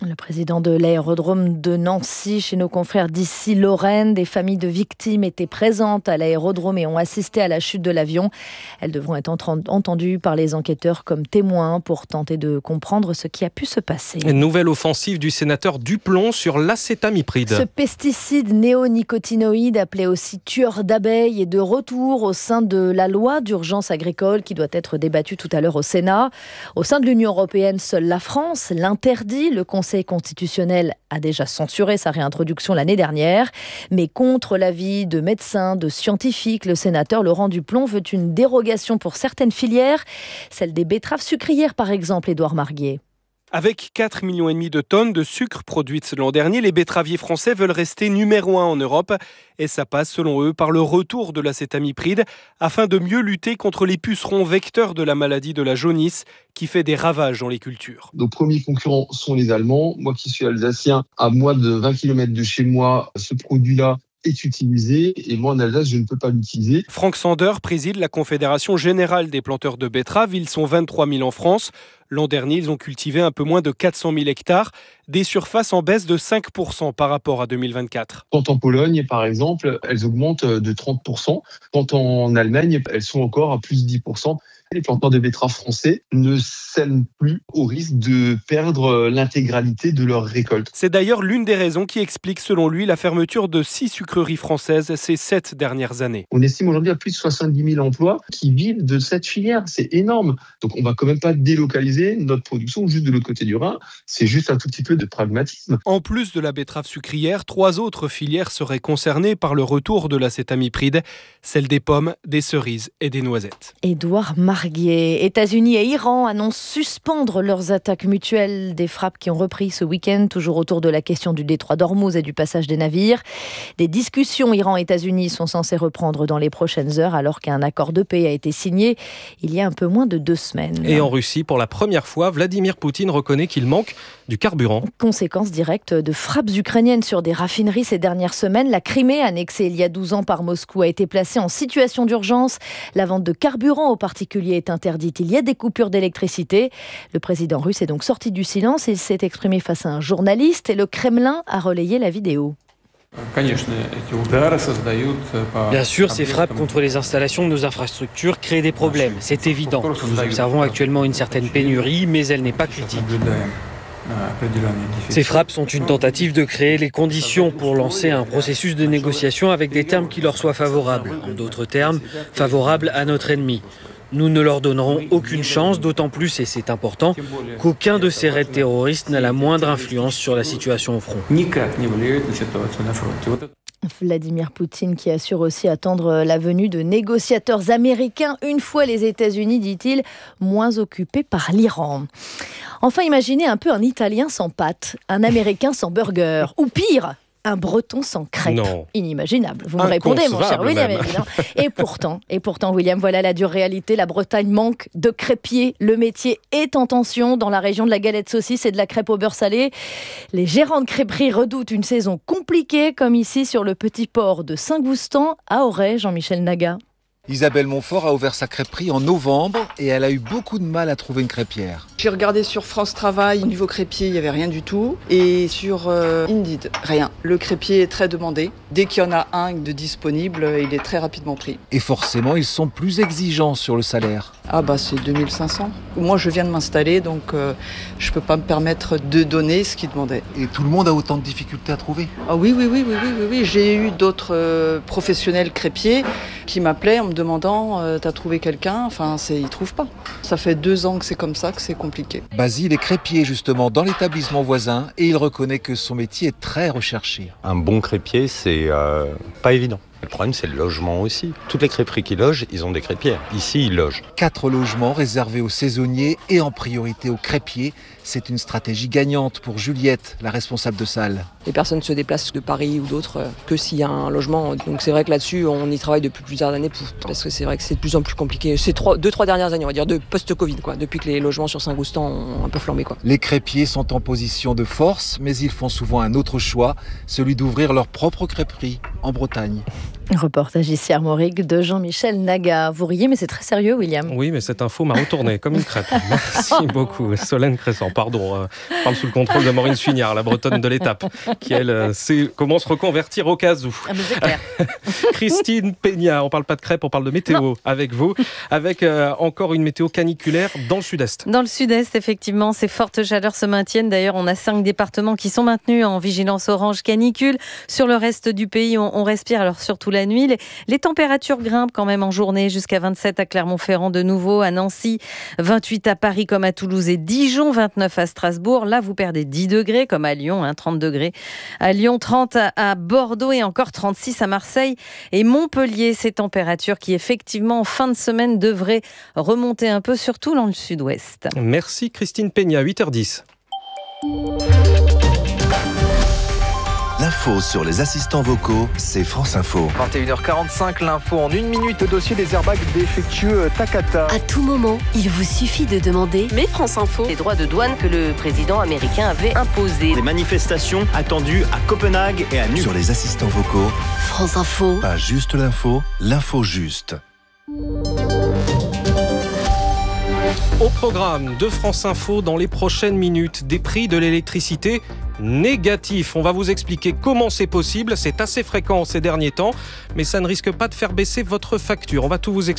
Le président de l'aérodrome de Nancy, chez nos confrères d'ici Lorraine, des familles de victimes étaient présentes à l'aérodrome et ont assisté à la chute de l'avion. Elles devront être entendues par les enquêteurs comme témoins pour tenter de comprendre ce qui a pu se passer. Une nouvelle offensive du sénateur Duplon sur l'acétamipride. Ce pesticide néonicotinoïde, appelé aussi tueur d'abeilles, est de retour au sein de la loi d'urgence agricole qui doit être débattue tout à l'heure au Sénat. Au sein de l'Union européenne, seule la France l'interdit. Le Conseil constitutionnel a déjà censuré sa réintroduction l'année dernière. Mais contre l'avis de médecins, de scientifiques, le sénateur Laurent Duplon veut une dérogation pour certaines filières, celle des betteraves sucrières par exemple, Édouard Marguier. Avec 4,5 millions de tonnes de sucre produites l'an dernier, les betteraviers français veulent rester numéro 1 en Europe. Et ça passe, selon eux, par le retour de l'acétamipride afin de mieux lutter contre les pucerons vecteurs de la maladie de la jaunisse qui fait des ravages dans les cultures. Nos premiers concurrents sont les Allemands. Moi qui suis alsacien, à moins de 20 km de chez moi, ce produit-là est utilisé et moi en Alsace je ne peux pas l'utiliser. Franck Sander préside la Confédération Générale des Planteurs de Betteraves. Ils sont 23 000 en France. L'an dernier, ils ont cultivé un peu moins de 400 000 hectares, des surfaces en baisse de 5% par rapport à 2024. Quand en Pologne, par exemple, elles augmentent de 30%. Quand en Allemagne, elles sont encore à plus de 10%. Les planteurs de betteraves français ne sèment plus au risque de perdre l'intégralité de leur récolte. C'est d'ailleurs l'une des raisons qui explique, selon lui, la fermeture de 6 sucreries françaises ces 7 dernières années. On estime aujourd'hui à plus de 70 000 emplois qui vivent de cette filière. C'est énorme. Donc on ne va quand même pas délocaliser notre production juste de l'autre côté du Rhin. C'est juste un tout petit peu de pragmatisme. En plus de la betterave sucrière, 3 autres filières seraient concernées par le retour de l'acétamipride, celle des pommes, des cerises et des noisettes. Édouard Marguier. États-Unis et Iran annoncent suspendre leurs attaques mutuelles, des frappes qui ont repris ce week-end, toujours autour de la question du détroit d'Ormuz et du passage des navires. Des discussions Iran-États-Unis sont censées reprendre dans les prochaines heures, alors qu'un accord de paix a été signé il y a un peu moins de 2 semaines. Et en Russie, pour la première fois, Vladimir Poutine reconnaît qu'il manque du carburant. Conséquence directe de frappes ukrainiennes sur des raffineries ces dernières semaines. La Crimée, annexée il y a 12 ans par Moscou, a été placée en situation d'urgence. La vente de carburant aux particuliers est interdite. Il y a des coupures d'électricité. Le président russe est donc sorti du silence. Il s'est exprimé face à un journaliste et le Kremlin a relayé la vidéo. Bien sûr, ces frappes contre les installations de nos infrastructures créent des problèmes, c'est évident. Nous observons actuellement une certaine pénurie, mais elle n'est pas critique. Ces frappes sont une tentative de créer les conditions pour lancer un processus de négociation avec des termes qui leur soient favorables. En d'autres termes, favorables à notre ennemi. Nous ne leur donnerons aucune chance, d'autant plus, et c'est important, qu'aucun de ces raids terroristes n'a la moindre influence sur la situation au front. Vladimir Poutine qui assure aussi attendre la venue de négociateurs américains une fois les États-Unis, dit-il, moins occupés par l'Iran. Enfin, imaginez un peu un Italien sans pâtes, un Américain sans burger, ou pire, un Breton sans crêpes. Non. Inimaginable. Vous me répondez, mon cher William, évidemment. Et pourtant, William, voilà la dure réalité. La Bretagne manque de crêpiers. Le métier est en tension dans la région de la galette saucisse et de la crêpe au beurre salé. Les gérants de crêperies redoutent une saison compliquée, comme ici sur le petit port de Saint-Goustan à Auray, Jean-Michel Naga. Isabelle Montfort a ouvert sa crêperie en novembre et elle a eu beaucoup de mal à trouver une crêpière. J'ai regardé sur France Travail, au niveau crêpier, il n'y avait rien du tout. Et sur Indeed, rien. Le crêpier est très demandé. Dès qu'il y en a un de disponible, il est très rapidement pris. Et forcément, ils sont plus exigeants sur le salaire. Ah bah c'est 2500. Moi je viens de m'installer, donc je ne peux pas me permettre de donner ce qu'ils demandaient. Et tout le monde a autant de difficultés à trouver? Ah oui. J'ai eu d'autres professionnels crêpiers qui m'appelaient en me demandant t'as trouvé quelqu'un? Enfin, ils ne trouvent pas. Ça fait 2 ans que c'est comme ça, que c'est compliqué. Basile est crêpier justement dans l'établissement voisin et il reconnaît que son métier est très recherché. Un bon crêpier, c'est pas évident. Le problème, c'est le logement aussi. Toutes les crêperies qui logent, ils ont des crêpières. Ici, ils logent. 4 logements réservés aux saisonniers et en priorité aux crêpiers. C'est une stratégie gagnante pour Juliette, la responsable de salle. Les personnes se déplacent de Paris ou d'autres que s'il y a un logement. Donc c'est vrai que là-dessus, on y travaille depuis plusieurs années parce que c'est vrai que c'est de plus en plus compliqué. C'est 2-3 dernières années, on va dire, de post-Covid, depuis que les logements sur Saint-Goustan ont un peu flambé. Les crêpiers sont en position de force, mais ils font souvent un autre choix, celui d'ouvrir leur propre crêperie en Bretagne. Reportage ici Armorique de Jean-Michel Naga. Vous riez, mais c'est très sérieux, William. Oui, mais cette info m'a retourné comme une crêpe. Merci beaucoup. Solène Crescent, pardon. Je parle sous le contrôle de Maureen Suignard, la bretonne de l'étape, qui, elle, sait comment se reconvertir au cas où. Ah, mais c'est clair. Christine Peña, on parle pas de crêpes, on parle de météo avec vous, avec encore une météo caniculaire dans le sud-est. Dans le sud-est, effectivement, ces fortes chaleurs se maintiennent. D'ailleurs, on a 5 départements qui sont maintenus en vigilance orange canicule. Sur le reste du pays, on respire, alors surtout la nuit. Les températures grimpent quand même en journée, jusqu'à 27 à Clermont-Ferrand de nouveau, à Nancy, 28 à Paris comme à Toulouse et Dijon, 29 à Strasbourg. Là, vous perdez 10 degrés comme à Lyon, 30 degrés. À Lyon, 30 à Bordeaux et encore 36 à Marseille et Montpellier. Ces températures qui, effectivement, en fin de semaine, devraient remonter un peu, surtout dans le sud-ouest. Merci Christine Peña, 8h10. L'info sur les assistants vocaux, c'est France Info. 21h45, l'info en 1 minute, le dossier des airbags défectueux Takata. À tout moment, il vous suffit de demander « Mais France Info », les droits de douane que le président américain avait imposés. Des manifestations attendues à Copenhague et à Nuuk. Sur les assistants vocaux, France Info. Pas juste l'info, l'info juste. Au programme de France Info, dans les prochaines minutes, des prix de l'électricité négatifs. On va vous expliquer comment c'est possible. C'est assez fréquent ces derniers temps, mais ça ne risque pas de faire baisser votre facture. On va tout vous expliquer.